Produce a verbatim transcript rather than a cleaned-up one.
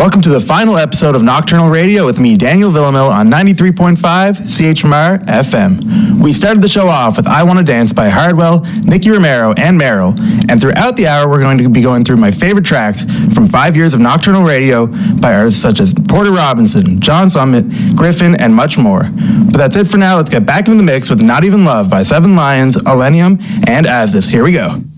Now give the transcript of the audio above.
Welcome to the final episode of Nocturnal Radio with me, Daniel Villamil, on ninety-three point five C H M R F M. We started the show off with I Wanna Dance by Hardwell, Nicky Romero, and Meryl, and throughout the hour we're going to be going through my favorite tracks from five years of Nocturnal Radio by artists such as Porter Robinson, John Summit, Griffin, and much more. But that's it for now. Let's get back into the mix with Not Even Love by Seven Lions, Millennium, and Asdis. Here we go.